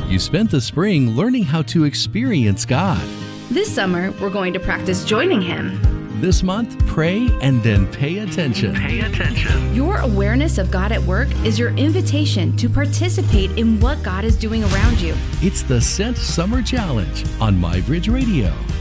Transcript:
You spent the spring learning how to experience God. This summer, we're going to practice joining Him. This month, pray and then pay attention. Pay attention. Your awareness of God at work is your invitation to participate in what God is doing around you. It's the Sent Summer Challenge on MyBridge Radio.